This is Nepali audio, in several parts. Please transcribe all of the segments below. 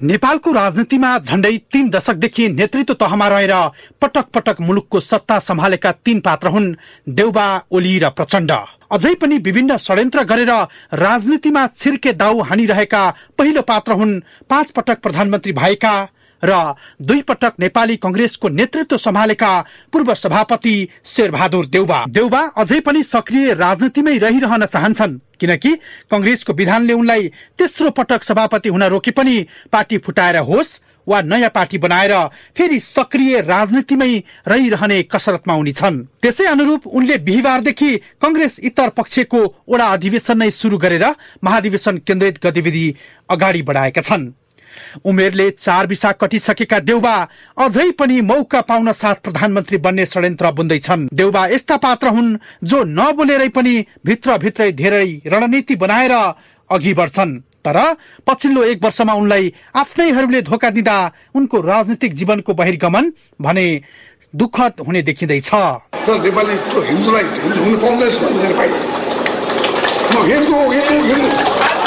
नेपालको राजनीतिमा झण्डै 3 दशकदेखि नेतृत्व तहमा रहेर पटक पटक मुलुकको सत्ता सम्हालेका 3 पात्र हुन् देउबा, ओली र प्रचण्ड। अझै पनि विभिन्न षड्यन्त्र गरेर राजनीतिमा छिर्के दाउ हानिरहेका पहिलो पात्र हुन् 5 पटक प्रधानमन्त्री भएका र 2 पटक नेपाली कंग्रेसको नेतृत्व सम्हालेका पूर्व सभापति शेरबहादुर देउबा। देउबा अझै पनि सक्रिय राजनीतिमै रहिरहन चाहन्छन्, किनकि कंग्रेसको विधानले उनलाई तेस्रो पटक सभापति हुन रोके पनि पार्टी फुटाएर होस् वा नयाँ पार्टी बनाएर फेरि सक्रिय राजनीतिमै रहिरहने कसरतमा उनी छन्। त्यसै अनुरूप उनले बिहीबारदेखि कंग्रेस इतर पक्षको वडा अधिवेशन नै सुरु गरेर महाधिवेशन केन्द्रित गतिविधि अगाडि बढाएका छन्। उमेरले 4 बिसा कटिसकेका देउबा अझै पनि मौका पाउन साथ प्रधानमन्त्री बन्ने षड्यन्त्र बुन्दैछन्। देउबा यस्ता पात्र हुन् जो नबोलेरै पनि भित्रभित्रै धेरै रणनीति बनाएर अघि बढ्छन्, तर पछिल्लो 1 वर्षमा उनलाई आफ्नैहरूले धोका दिँदा उनको राजनीतिक जीवनको बहिर्गमन भने दुःखद हुने देखिँदैछ। तर नेपाली हिन्दूलाई हिन्दू हुन पाउँदैन भनेर भाइ म हिन्दू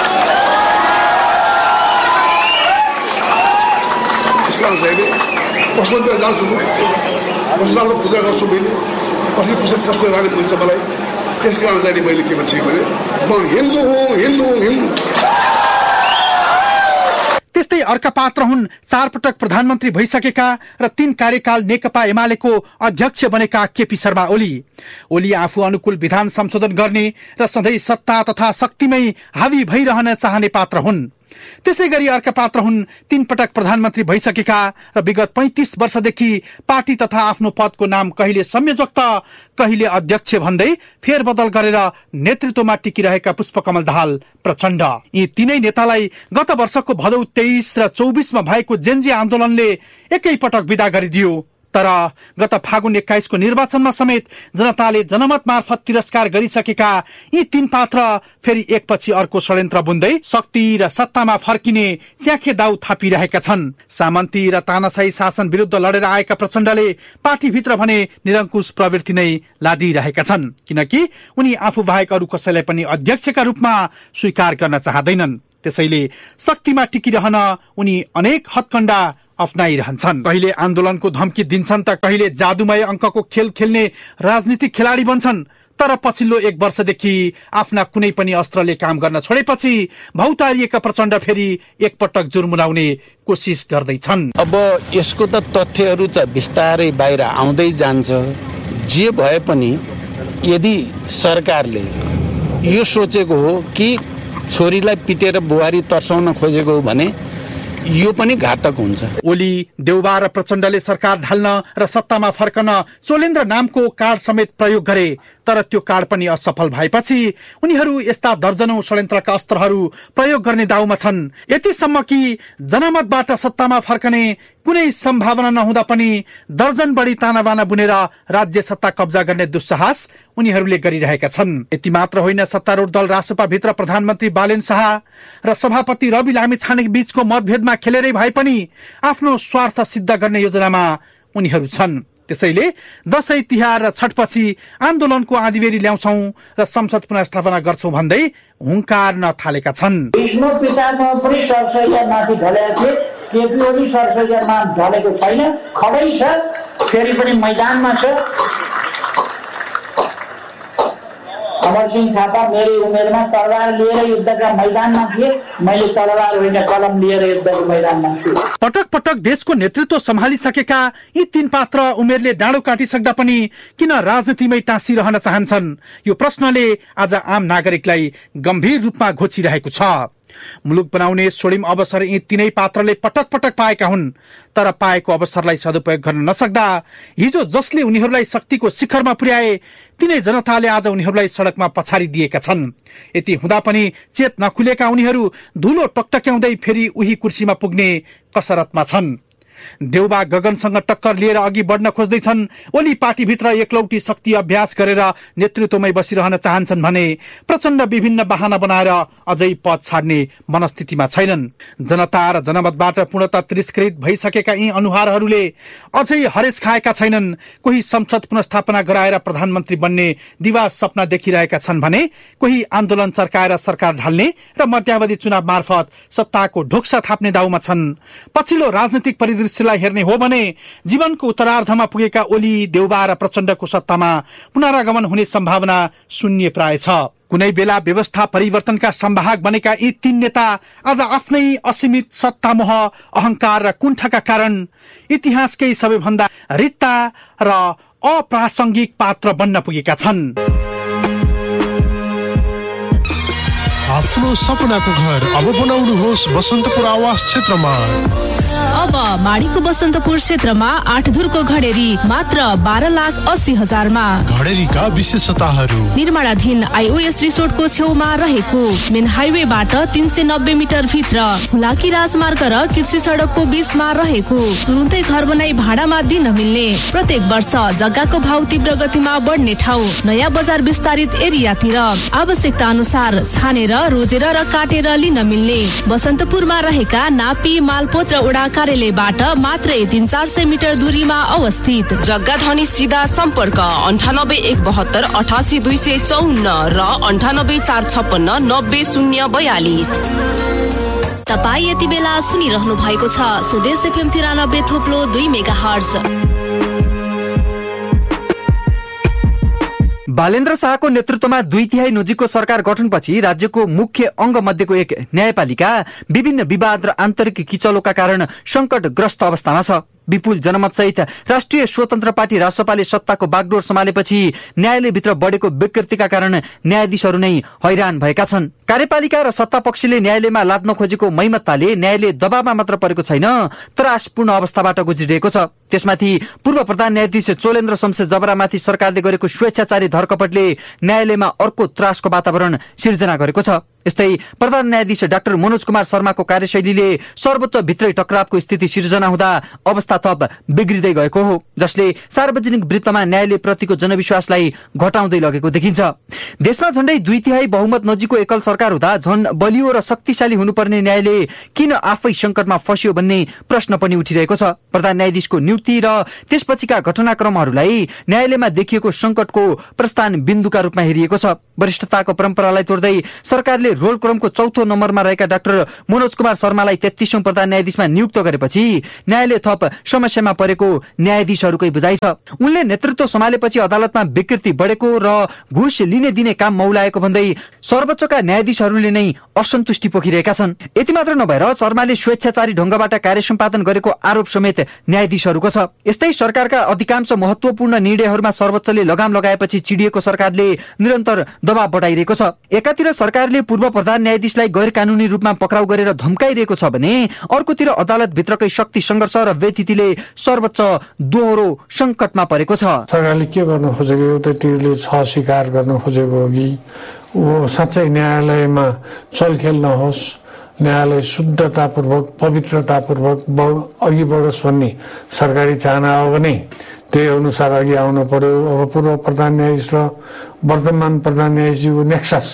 पशुपतिमा जान्छु म, पशुपतिमा पूजा गर्छु मैले, पछि पशुपति जाने मिल्छ मलाई। त्यस कारण चाहिँ मैले के भन्छ भने म हिन्दू हुँ। त्यस्तै अर्का पात्र हुन् 4 पटक प्रधानमन्त्री भइसकेका र 3 कार्यकाल नेकपा एमालेको अध्यक्ष बनेका केपी शर्मा ओली। ओली आफू अनुकूल विधान संशोधन गर्ने र सधैँ सत्ता तथा शक्तिमै हावी भइरहन चाहने पात्र हुन्। त्यसै गरी अर्का पात्र हुन् 3 पटक प्रधानमन्त्री भइसकेका र विगत 35 वर्षदेखि पार्टी तथा आफ्नो पदको नाम कहिले संयोजक त कहिले अध्यक्ष भन्दै फेरबदल गरेर नेतृत्वमा टिकिरहेका पुष्पकमल दाहाल प्रचण्ड। यी तीनै नेतालाई गत वर्षको भदौ 23 र 24 मा भएको जेन्जी आन्दोलनले एकै पटक विदा गरिदियो। तर गत फागुन 21 को निर्वाचनमा समेत जनताले जनमत मार्फत तिरस्कार गरिसकेका यी 3 पात्र फेरि एकपछि अर्को षड्यन्त्र बुन्दै शक्ति र सत्तामा फर्किने च्याखे दाउ थापिरहेका छन्। सामन्ती र तानाशाही शासन विरुद्ध लडेर आएका प्रचण्डले पार्टीभित्र भने निरङ्कुश प्रवृत्ति नै लादिरहेका छन्, किनकि उनी आफू बाहेक अरू कसैलाई पनि अध्यक्षका रूपमा स्वीकार गर्न चाहँदैनन्। त्यसैले शक्तिमा टिकिरहन उनी अनेक हत्कण्डा अप्नाइरहन्छन्। कहिले आन्दोलनको धम्की दिन्छन् त कहिले जादुमय अङ्कको खेल खेल्ने राजनीतिक खेलाडी बन्छन्। तर पछिल्लो 1 वर्षदेखि आफ्ना कुनै पनि अस्त्रले काम गर्न छोडेपछि भौतारिएका प्रचण्ड फेरि एकपटक जुर्मुलाउने कोसिस गर्दैछन्। अब यसको त तथ्यहरू चाहिँ बिस्तारै बाहिर आउँदै जान्छ। जे भए पनि यदि सरकारले यो सोचेको हो कि छोरीलाई पिटेर बुहारी तर्साउन खोजेको हो भने यो पनि घातक हुन्छ। ओली, देउबा र प्रचण्डले सरकार ढाल्न र सत्तामा फर्कन चोलेन्द्र नामको कार्ड समेत प्रयोग गरे, तर त्यो कार्ड पनि असफल भएपछि उनीहरू यस्ता दर्जनौं षड्यन्त्रका अस्त्रहरू प्रयोग गर्ने दाउमा छन्। यतिसम्म कि जनमतबाट सत्तामा फर्कने कुनै सम्भावना नहुँदा पनि दर्जन बढी तानाबाना बुनेर राज्य सत्ता कब्जा गर्ने दुस्साहस उनीहरूले गरिरहेका छन्। यति मात्र होइन, सत्तारूढ दल रासपा भित्र प्रधानमन्त्री बालेन शाह र सभापति रवि लामिछाने बीचको मतभेदमा खेलेरै भए पनि आफ्नो स्वार्थ सिद्ध गर्ने योजनामा उनीहरू छन्। त्यसैले दशैं तिहार र छठपछि आन्दोलनको आँधीबेरी ल्याउँछौं र संसद पुनर्स्थापना गर्छौं भन्दै हुङ्कार्न थालेका छन्। विष्णु पितामा पनि सरसैया माथि ढलेका थिए, केपी ओली सरसैयामा ढलेको छैन, खडै छ, फेरि पनि मैदानमा छ। अमरसिंह थापा मेरै उमेरमा तरबार लिएर युद्धका मैदानमा थिए, मैले तरबार होइन कलम लिएर युद्धको मैदानमा छु। पटक पटक देशको नेतृत्व सम्हालिसकेका यी 3 पात्र उमेरले डाँडो काटिसक्दा पनि किन राजनीतिमै टाँसिरहन चाहन्छन्? यो प्रश्नले आज आम नागरिकलाई गम्भीर रूपमा घोचिरहेको छ। मुलुक बनाउने स्वर्णिम अवसर यी 3 पात्रले पटक पटक पाएका हुन्, तर पाएको अवसरलाई सदुपयोग गर्न नसक्दा हिजो जसले उनीहरूलाई शक्तिको शिखरमा पुर्याए तिनै जनताले आज उनीहरूलाई सडकमा पछाडि दिएका छन्। यति हुँदा पनि चेत नखुलेका उनीहरू धुलो टकटक्याउँदै फेरि उही कुर्सीमा पुग्ने कसरतमा छन्। देउबा गगनसँग टक्कर लिएर अघि बढ्न खोज्दैछन्। ओली पार्टीभित्र एकलौटी शक्ति अभ्यास गरेर नेतृत्वमै बसिरहन चाहन्छन् भने प्रचण्ड विभिन्न बहाना बनाएर अझै पद छाड्ने मनस्थितिमा छैनन्। जनता र जनमतबाट पूर्णतः तिरस्कृत भइसकेका यी अनुहारहरूले अझै हरेस खाएका छैनन्। कोही संसद पुनर्स्थापना गराएर प्रधानमन्त्री बन्ने दिवा सपना देखिरहेका छन् भने कोही आन्दोलन चर्काएर सरकार ढाल्ने र मध्यावधि चुनाव मार्फत सत्ताको ढोक्सा थाप्ने दाउमा छन्। पछिल्लो राजनीतिक परिदृश्यलाई हेर्ने हो भने जीवनको उत्तरार्धमा पुगेका ओली, देउबा र प्रचण्डको सत्तामा पुनरागमन हुने सम्भावना शून्य प्राय छ। कुनै बेला व्यवस्था परिवर्तनका सम्वाहक बनेका यी तीन नेता आज आफ्नै असीमित सत्तामोह, अहंकार र कुण्ठाका कारण इतिहासकै सबैभन्दा रित्ता र अप्रासंगिक पात्र बन्न पुगेका छन्। आफ्नो सपनाको घर अब बनाउनुहोस् बसन्तपुर आवास क्षेत्रमा। अब माडीको बसन्तपुर क्षेत्रमा 8 धुरको घडेरी मात्र 12,80,000 घडेरीका विशेषताहरू: निर्माणाधीन आइओएस रिसोर्टको छेउमा रहेको, मेन हाइवेबाट 390 मिटर भित्र, हुलाकी राजमार्ग र कृषि सडकको बीचमा रहेको, तुरुन्तै घर बनाई भाडामा दिन मिल्ने, प्रत्येक वर्ष जग्गाको भाउ तीव्र गतिमा बढ्ने ठाउँ, नयाँ बजार विस्तारित एरियातिर आवश्यकता अनुसार छानेर, रोजेर र काटेर लिन मिल्ने, बसन्तपुरमा रहेका नापी, मालपोत र उडा कार्यालयबाट मात्रै 300-400 मिटर दूरीमा अवस्थित। जग्गा धनी सिधा सम्पर्क 98 172 88 254 र 98 456 90 042। तपाईँ यति बेला सुनिरहनु भएको छ स्वदेश एफएम 93.2 मेगाहर्ज। बालेन्द्र शाहको नेतृत्वमा 2/3 नजिकको सरकार गठनपछि राज्यको मुख्य अंग मध्येको एक न्यायपालिका विभिन्न विवाद र आन्तरिक किचलोका कारण संकटग्रस्त अवस्थामा छ। विपुल जनमतसहित राष्ट्रिय स्वतन्त्र पार्टी रासपाले सत्ताको बागडोर सम्हालेपछि न्यायालयभित्र बढेको विकृतिका कारण न्यायाधीशहरू नै हैरान भएका छन्। कार्यपालिका र सत्ता पक्षले न्यायालयमा लाद्न खोजेको मैमत्ताले न्यायालय दबावमा मात्र परेको छैन, त्रासपूर्ण अवस्थाबाट गुज्रिरहेको छ। त्यसमाथि पूर्व प्रधान न्यायाधीश चोलेन्द्र शमशेर जबरामाथि सरकारले गरेको स्वेच्छाचारी धरकपटले न्यायालयमा अर्को त्रासको वातावरण सिर्जना गरेको छ। यस्तै प्रधान न्यायाधीश डाक्टर मनोज कुमार शर्माको कार्यशैलीले सर्वोच्च भित्रै टकरावको स्थिति सिर्जना हुँदा अवस्था थप बिग्रिँदै गएको हो, जसले सार्वजनिक वृत्तमा न्यायालय प्रतिको जनविश्वासलाई घटाउँदै लगेको देखिन्छ। देशमा झण्डै 2/3 बहुमत नजिकको एकल सरकार हुँदा झन् बलियो र शक्तिशाली हुनुपर्ने न्यायालय किन आफै संकटमा फस्यो भन्ने प्रश्न पनि उठिरहेको छ। प्रधान न्यायाधीशको नियुक्ति र त्यसपछिका घटनाक्रमहरूलाई न्यायालयमा देखिएको संकटको प्रस्थान बिन्दुका रूपमा हेरिएको छ। वरिष्ठताको परम्परालाई तोड्दै सरकारले रोल क्रमको 4औं नम्बरमा रहेका डाक्टर मनोज कुमार शर्मालाई 33औं प्रधान न्यायाधीशमा नियुक्त गरेपछि न्यायालय थप समस्यामा परेको न्यायाधीशहरूकै बुझाइ छ। उनले नेतृत्व सम्हालेपछि अदालतमा विकृति बढेको र घुस लिने दिने काम मौलाएको भन्दै सर्वोच्चका न्यायाधीशहरूले नै असन्तुष्टि पोखिरहेका छन्। यति मात्र नभएर शर्माले स्वेच्छाचारी ढंगबाट कार्य सम्पादन गरेको आरोप समेत न्यायाधीशहरूको छ। यस्तै सरकारका अधिकांश महत्वपूर्ण निर्णयहरूमा सर्वोच्चले लगाम लगाएपछि चिडिएको सरकारले निरन्तर दबाव बढाइरहेको छ। एकातिर सरकारले पूर्व प्रधान न्यायाधीशलाई गैर कानूनी रूपमा पक्राउ गरेर धम्काइरहेको छ भने अर्कोतिर अदालत भित्रकै शक्ति संघर्ष र व्यथितिले सर्वोच्च दोहोरो संकटमा परेको छ। सरकारले के गर्न खोजेको, एउटातिरले स्वीकार गर्न खोजेको हो कि वो साँच्चै न्यायालयमा चलखेल नहोस्, न्यायालय शुद्धतापूर्वक पवित्रतापूर्वक अघि बढोस् भन्ने सरकारी चाहना हो भने त्यही अनुसार अघि आउनु पर्यो। अब पूर्व प्रधान न्यायाधीश र वर्तमान प्रधान न्यायाधीशको नेक्सस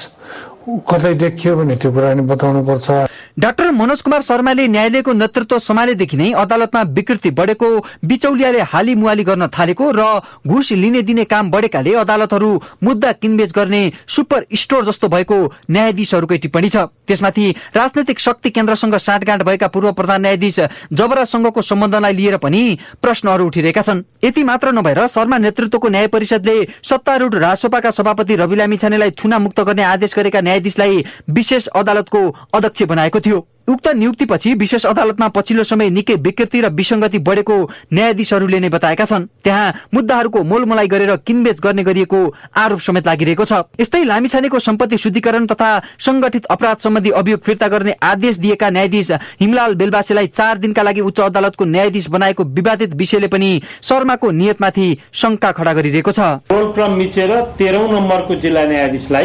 कतै देखियो भने त्यो कुरा नि बताउनु पर्छ। डाक्टर मनोज कुमार शर्माले न्यायालयको नेतृत्व सम्हालेदेखि नै अदालतमा विकृति बढेको, बिचौलियाले हाली मुहाली गर्न थालेको र घुस लिने दिने काम बढेकाले अदालतहरू मुद्दा किनबेच गर्ने सुपर स्टोर जस्तो भएको न्यायाधीशहरूकै टिप्पणी छ। त्यसमाथि राजनैतिक शक्ति केन्द्रसँग साँठगाँठ भएका पूर्व प्रधान न्यायाधीश जबरासँगको सम्बन्धलाई लिएर पनि प्रश्नहरू उठिरहेका छन्। यति मात्र नभएर शर्मा नेतृत्वको न्याय परिषदले सत्तारूढ रासोपाका सभापति रवि लामिछानेलाई थुना मुक्त गर्ने आदेश गरेका न्यायाधीशलाई विशेष अदालतको अध्यक्ष बनाएको थियो। उक्त नियुक्तिपछि विशेष अदालतमा पछिल्लो समय निकै विकृति र विसंगति बढेको न्यायाधीशहरूले नै बताएका छन्। त्यहाँ मुद्दाहरूको मोलमोलाई गरेर किनबेच गर्ने गरिएको आरोप समेत लागिरहेको छ। यस्तै लामिछानेको सम्पत्ति शुद्धिकरण तथा संगठित अपराध सम्बन्धी अभियोग फिर्ता गर्ने आदेश दिएका न्यायाधीश हिमलाल बेलबासेलाई 4 दिनका लागि उच्च अदालतको न्यायाधीश बनाएको विवादित विषयले पनि शर्माको नियतमाथि शंका खडा गरिरहेको छ। रोल क्रम मिचेर 13औं नम्बरको जिल्ला न्यायाधीशलाई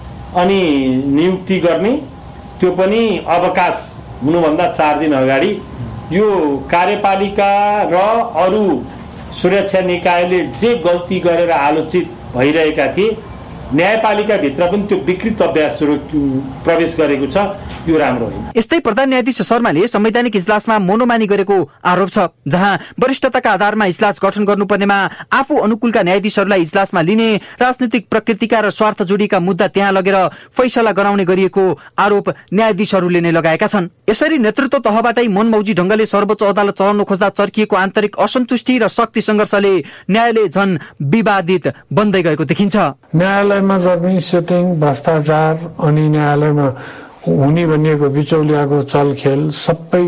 अनि नियुक्ति गर्ने, त्यो पनि अवकाश हुनुभन्दा 4 दिन अगाडि यो कार्यपालिका र अरू सुरक्षा निकायले जे गल्ती गरेर आलोचित भइरहेका थिए, न्यायपालिकाभित्र पनि त्यो विकृत अभ्यास प्रवेश गरेको छ, यो राम्रो होइन। यस्तै प्रधान न्यायाधीश शर्माले संवैधानिक इजलासमा मनोमानी गरेको आरोप छ, जहाँ वरिष्ठताका आधारमा इजलास गठन गर्नुपर्नेमा आफू अनुकूलका न्यायाधीशहरूलाई इजलासमा लिने, राजनीतिक प्रकृतिका र स्वार्थ जोडिएका मुद्दा त्यहाँ लगेर फैसला गराउने गरिएको आरोप न्यायाधीशहरूले नै लगाएका छन्। यसरी नेतृत्व तहबाटै मनमौजी ढंगले सर्वोच्च अदालत चलाउन खोज्दा चर्किएको आन्तरिक असन्तुष्टि र शक्ति संघर्षले न्यायालय झन विवादित बन्दै गएको देखिन्छ। न्यायालयमा गर्ने सेटिङ, भ्रष्टाचार अनि न्यायालयमा हुने भनिएको बिचौलियाको चलखेल सबै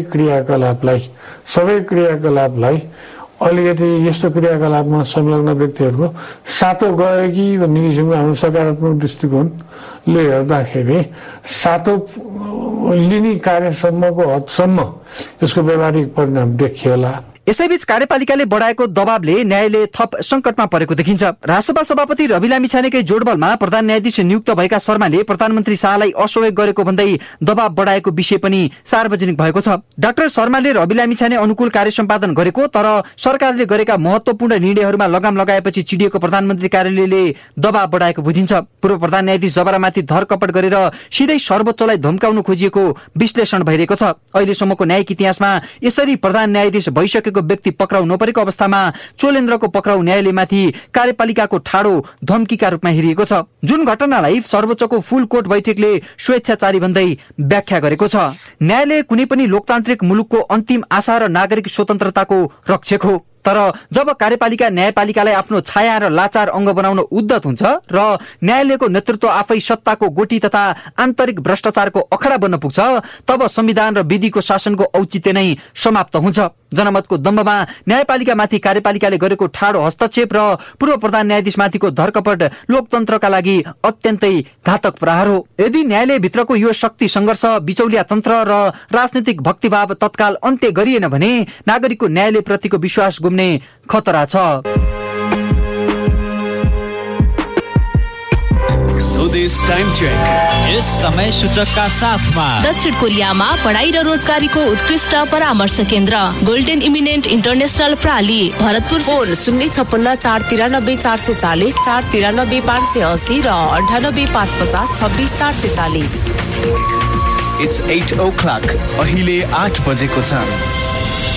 क्रियाकलापलाई अलिकति यस्तो क्रियाकलापमा संलग्न व्यक्तिहरूको सातो गयो कि भन्ने किसिमको हाम्रो सकारात्मक दृष्टिकोणले हेर्दाखेरि सातो लिने कार्यसम्मको हदसम्म यसको व्यावहारिक परिणाम देखिएला। यसैबीच कार्यपालिकाले बढाएको दबावले न्यायालय थप संकटमा परेको देखिन्छ। राष्ट्रसभा सभापति रवि लामिछानेकै जोडबलमा प्रधान न्यायाधीश नियुक्त भएका शर्माले प्रधानमन्त्री शाहलाई असहयोग गरेको भन्दै दबाव बढाएको विषय पनि सार्वजनिक भएको छ। डाक्टर शर्माले रवि लामिछाने अनुकूल कार्य सम्पादन गरेको तर सरकारले गरेका महत्वपूर्ण निर्णयहरूमा लगाम लगाएपछि चिडिएको प्रधानमन्त्री कार्यालयले दबाव बढाएको बुझिन्छ। पूर्व प्रधान न्यायाधीश जबरामाथि धरकपट गरेर सिधै सर्वोच्चलाई धम्काउन खोजिएको विश्लेषण भइरहेको छ। अहिलेसम्मको न्यायिक इतिहासमा यसरी प्रधान न्यायाधीश भइसकेको व्यक्ति पक्राउ नपरेको अवस्थामा चोलेन्द्रको पक्राउ न्यायालयमाथि कार्यपालिकाको ठाडो धम्कीका रूपमा हेरिएको छ, जुन घटनालाई सर्वोच्चको फुल कोर्ट बैठकले स्वेच्छाचारी भन्दै व्याख्या गरेको छ। न्यायालय कुनै पनि लोकतान्त्रिक मुलुकको अन्तिम आशा र नागरिक स्वतन्त्रताको रक्षक हो, तर जब कार्यपालिका न्यायपालिकालाई आफ्नो छाया र लाचार अंग बनाउन उद्धत हुन्छ र न्यायालयको नेतृत्व आफै सत्ताको गोटी तथा आन्तरिक भ्रष्टाचारको अखडा बन्न पुग्छ, तब संविधान र विधिको शासनको औचित्य नै समाप्त हुन्छ। जनमतको दम्बमा न्यायपालिकामाथि कार्यपालिकाले गरेको ठाडो हस्तक्षेप र पूर्व प्रधान न्यायाधीशमाथिको धरकपट लोकतन्त्रका लागि अत्यन्तै घातक प्रहार हो। यदि न्यायालयभित्रको यो शक्ति संघर्ष, बिचौलिया तन्त्र र राजनीतिक भक्तिभाव तत्काल अन्त्य गरिएन भने नागरिकको न्यायालयप्रतिको विश्वास गुम्ने खतरा छ। स्वदेश टाइम चेक यस समय सूचकका साथमा दक्षिण कोरियामा पढाइ र रोजगारीको उत्कृष्ट परामर्श केन्द्र golden eminent international प्राली, Bharatpur. Phone 056 493 440 493 580 र 98 550 26 440। It's 8 o'clock. अहिले 8 बजेको छ।